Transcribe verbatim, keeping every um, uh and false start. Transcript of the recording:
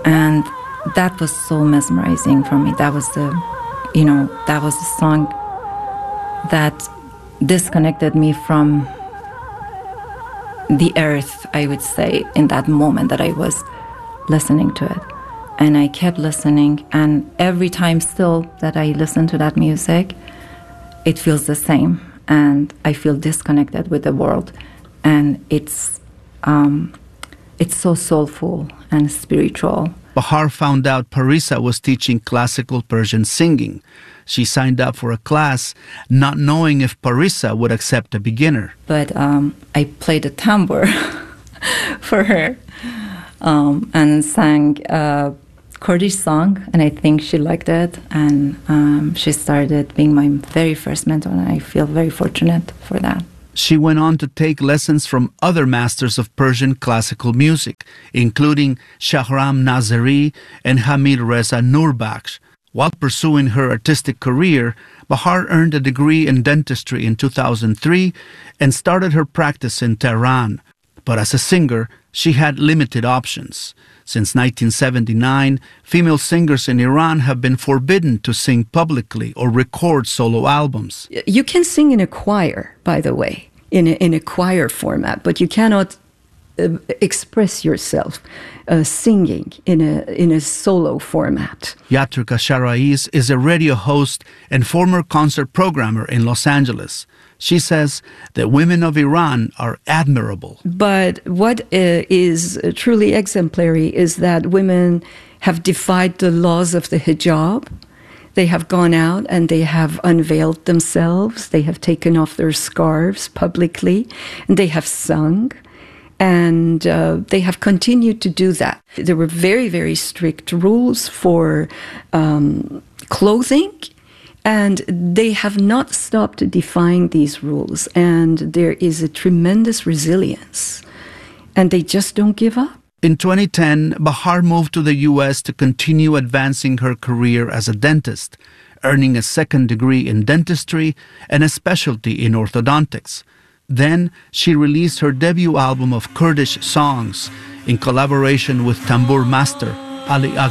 And that was so mesmerizing for me. That was the, you know, that was the song that disconnected me from the earth, I would say, in that moment that I was listening to it. And I kept listening, and every time still that I listen to that music, it feels the same, and I feel disconnected with the world. And it's um, it's so soulful and spiritual. Bahar found out Parisa was teaching classical Persian singing. She signed up for a class, not knowing if Parisa would accept a beginner. But um, I played the tambour for her um, and sang a Kurdish song, and I think she liked it. And um, she started being my very first mentor, and I feel very fortunate for that. She went on to take lessons from other masters of Persian classical music, including Shahram Nazeri and Hamid Reza Nurbakhsh. While pursuing her artistic career, Bahar earned a degree in dentistry in two thousand three and started her practice in Tehran. But as a singer, she had limited options. Since nineteen seventy-nine, female singers in Iran have been forbidden to sing publicly or record solo albums. You can sing in a choir, by the way, in a, in a choir format, but you cannot uh, express yourself uh, singing in a in a solo format. Yatrika Sharais is a radio host and former concert programmer in Los Angeles. She says that women of Iran are admirable. But what uh, is truly exemplary is that women have defied the laws of the hijab. They have gone out and they have unveiled themselves. They have taken off their scarves publicly, and they have sung. And uh, they have continued to do that. There were very, very strict rules for um, clothing, and they have not stopped defying these rules. And there is a tremendous resilience, and they just don't give up. In twenty ten, Bahar moved to the U S to continue advancing her career as a dentist, earning a second degree in dentistry and a specialty in orthodontics. Then she released her debut album of Kurdish songs in collaboration with tambour master Ali Ag